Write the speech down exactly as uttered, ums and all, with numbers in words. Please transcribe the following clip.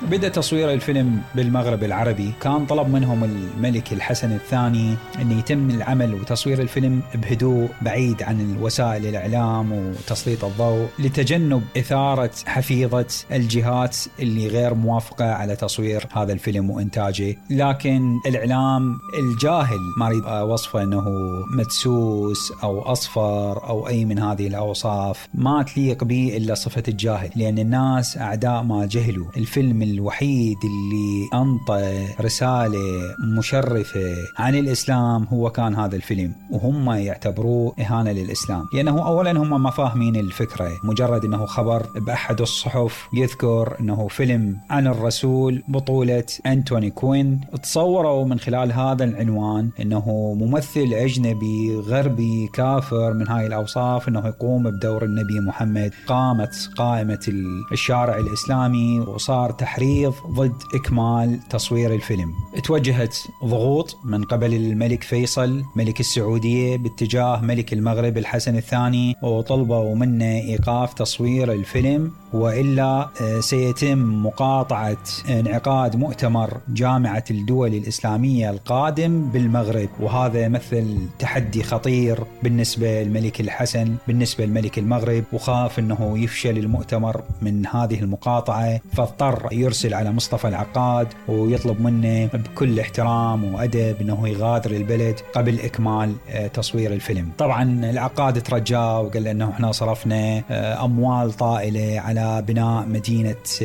بدأ تصوير الفيلم بالمغرب العربي. كان طلب منهم الملك الحسن الثاني أن يتم العمل وتصوير الفيلم بهدوء بعيد عن وسائل الإعلام وتسليط الضوء، لتجنب إثارة حفيظة الجهات اللي غير موافقة على تصوير هذا الفيلم وإنتاجه. لكن الإعلام الجاهل، ما أريد وصفه أنه مدسوس أو أصفر أو أي من هذه الأوصاف، ما تليق به إلا صفة الجاهل، لأن الناس أعداء ما جهلوا. الفيلم الوحيد اللي أنطى رسالة مشرفة عن الإسلام هو كان هذا الفيلم، وهم يعتبروه إهانة للإسلام، لأنه أولا هم ما فاهمين الفكرة. مجرد أنه خبر بأحد الصحف يذكر أنه فيلم عن الرسول بطولة أنتوني كوين، تصوروا من خلال هذا العنوان أنه ممثل أجنبي غربي كافر من هاي الأوصاف أنه يقوم بدور النبي محمد. قامت قائمة الشارع الإسلامي وصار تحريض ضد إكمال تصوير الفيلم. توجهت ضغوط من قبل الملك فيصل ملك السعودية باتجاه ملك المغرب الحسن الثاني، وطلبوا منه إيقاف تصوير الفيلم، وإلا سيتم مقاطعة انعقاد مؤتمر جامعة الدول الإسلامية القادم بالمغرب. وهذا يمثل تحدي خطير بالنسبة للملك الحسن بالنسبة لملك المغرب، وخاف أنه يفشل المؤتمر من هذه المقاطعة، فاضطر يرسل على مصطفى العقاد ويطلب منه بكل احترام وأدب أنه يغادر البلد قبل إكمال تصوير الفيلم. طبعا العقاد ترجاه وقال أنه احنا صرفنا أموال طائلة على بناء مدينة